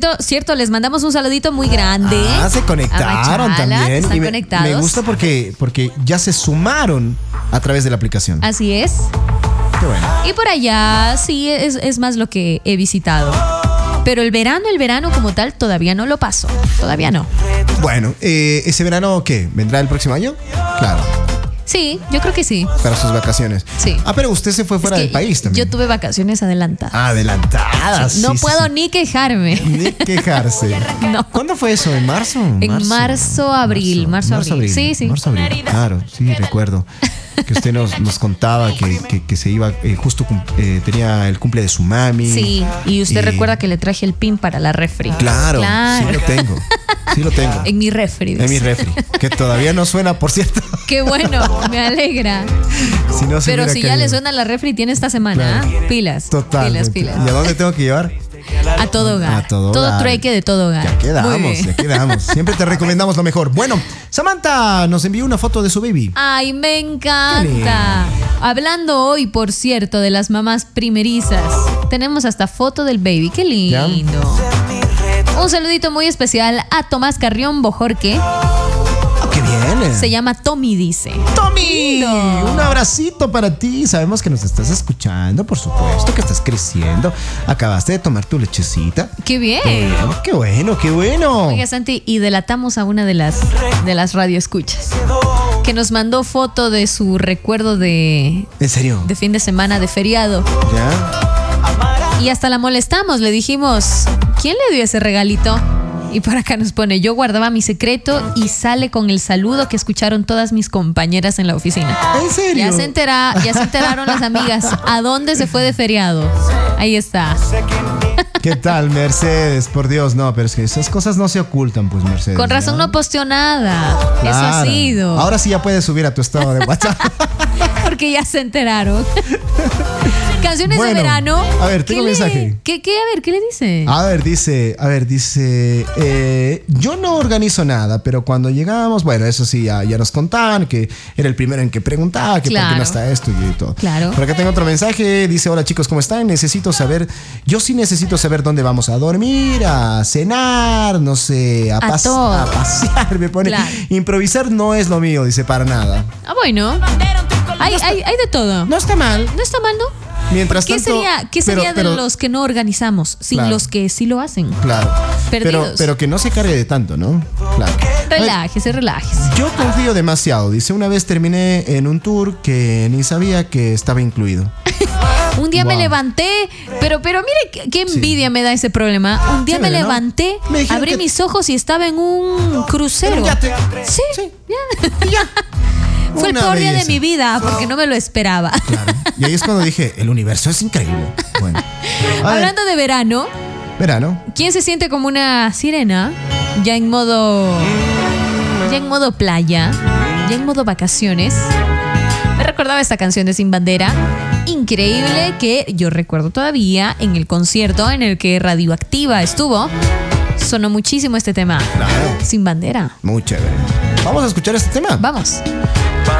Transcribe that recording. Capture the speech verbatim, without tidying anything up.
cierto, cierto, les mandamos un saludito muy grande. Ah, se conectaron también. Están y me, conectados. Me gusta porque, porque ya se sumaron a través de la aplicación. Así es. Qué bueno. Y por allá sí es, es más lo que he visitado. Pero el verano, el verano como tal, todavía no lo paso. Todavía no. Bueno, eh, ¿ese verano qué? ¿Vendrá el próximo año? Claro. Sí, yo creo que sí. Para sus vacaciones. Sí. Ah, pero usted se fue fuera Es que del país también. Yo tuve vacaciones adelantadas. Adelantadas. Sí, no sí, sí, puedo sí. ni quejarme. Ni quejarse. No. ¿Cuándo fue eso? ¿En marzo? En marzo, abril, marzo, abril. Sí, sí. Marzo, abril. Claro, sí, recuerdo. Que usted nos, nos contaba que, que, que se iba, eh, justo cum- eh, tenía el cumple de su mami. Sí, y usted Y- recuerda que le traje el pin para la refri. Claro, Claro. sí lo tengo. Sí lo tengo. En mi refri. En mi dice. refri. Que todavía no suena, por cierto. Qué bueno, me alegra. Si no se Pero hubiera si ya caído. le suena la refri, tiene esta semana. Claro. ¿Ah? Pilas. Total. Pilas, pilas. ¿Y a dónde tengo que llevar? A todo hogar. A todo hogar. trueque de todo hogar. Ya Muy quedamos, bien. ya quedamos. Siempre te recomendamos lo mejor. Bueno, Samantha nos envió una foto de su baby. Ay, me Qué lindo. encanta. Hablando hoy, por cierto, de las mamás primerizas, tenemos hasta foto del baby. Qué lindo. Un saludito muy especial a Tomás Carrión Bojorque. Oh, qué bien. Se llama Tommy, dice. Tommy, Lindo. un abracito para ti. Sabemos que nos estás escuchando, por supuesto, que estás creciendo. Acabaste de tomar tu lechecita. Qué bien. Oh, qué bueno, qué bueno. Oiga, Santi, y delatamos a una de las de las radioescuchas que nos mandó foto de su recuerdo de, ¿En serio? de fin de semana de feriado. ¿Ya? Y hasta la molestamos, le dijimos, ¿quién le dio ese regalito? Y por acá nos pone, yo guardaba mi secreto y sale con el saludo que escucharon todas mis compañeras en la oficina. ¿En serio? Ya se, entera, ya se enteraron las amigas a dónde se fue de feriado. Ahí está. ¿Qué tal, Mercedes? Por Dios, no, pero es que esas cosas no se ocultan, pues, Mercedes. Con razón ¿ya? no posteó nada. Eso ha Claro. sido. Ahora sí ya puedes subir a tu estado de WhatsApp. Porque ya se enteraron. Canciones Bueno, de verano. a ver, tengo ¿Qué un le- mensaje. ¿Qué, qué? A ver, ¿qué le dice? A ver, dice, a ver, dice, eh, yo no organizo nada, pero cuando llegamos, bueno, eso sí, ya, ya nos contaban que era el primero en que preguntaba, que por qué Claro. no está esto y todo. Claro. Por acá tengo otro mensaje, dice, hola chicos, ¿cómo están? Necesito saber, yo sí necesito saber dónde vamos a dormir, a cenar, no sé, a, A pas- todo. a pasear, me pone. Claro. Improvisar no es lo mío, dice, para nada. Ah, bueno. Hay, hay, hay de todo. No está mal. No está mal, ¿no? Mientras ¿Qué tanto, sería, qué pero- sería pero- de los que no organizamos sin Claro. los que sí lo hacen? Claro. Pero, Perdidos. pero que no se cargue de tanto, ¿no? Claro. A ver, Relájese, relájese. yo confío demasiado. Dice, una vez terminé en un tour que ni sabía que estaba incluido. Un día me Wow. levanté, pero, pero mire qué, qué envidia me da ese problema. Un día Sí, me ¿no? levanté, Me dijeron abrí que- mis ojos y estaba en un crucero. En un yate. Sí, Sí. ya. Y ya. Fue Una el peor día de belleza. mi vida porque no me lo esperaba. Claro. Y ahí es cuando dije, el universo es increíble. Bueno. A ver, Hablando de verano, verano. ¿quién se siente como una sirena? Ya en modo. Ya en modo playa. Ya en modo vacaciones. Me recordaba esta canción de Sin Bandera. Increíble que yo recuerdo todavía en el concierto en el que Radioactiva estuvo. Sonó muchísimo este tema. Claro. Sin Bandera. Muy chévere. Vamos a escuchar este tema. Vamos.